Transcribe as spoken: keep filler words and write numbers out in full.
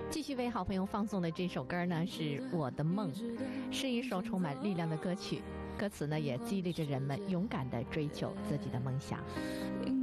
继续为好朋友放送的这首歌呢，是我的梦，是一首充满力量的歌曲，歌词呢也激励着人们勇敢地追求自己的梦想。